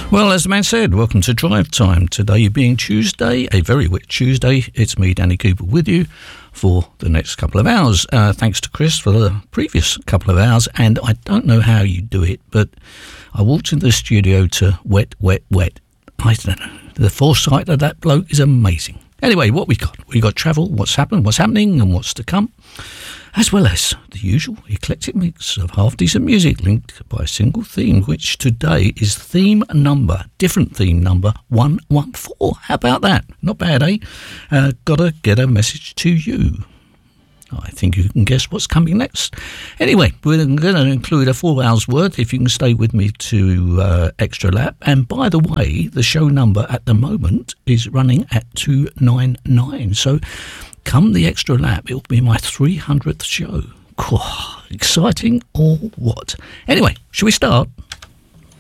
Well, as the man said, welcome to Drive Time. Today being Tuesday, a very wet Tuesday. It's me, Danny Cooper, with you for the next couple of hours. Thanks to Chris for the previous couple of hours. And I don't know how you do it, but I walked into the studio to wet, wet, wet. I don't know. The foresight of that bloke is amazing. Anyway, what we got? We got travel, what's happened, what's happening, and what's to come, as well as the usual eclectic mix of half-decent music linked by a single theme, which today is different theme number 114. How about that? Not bad, eh? Gotta get a message to you. I think you can guess what's coming next. Anyway, we're going to include a 4 hours worth if you can stay with me to Extra Lap. And by the way, the show number at the moment is running at 299. So come the Extra Lap, it'll be my 300th show. Exciting or what? Anyway, shall we start?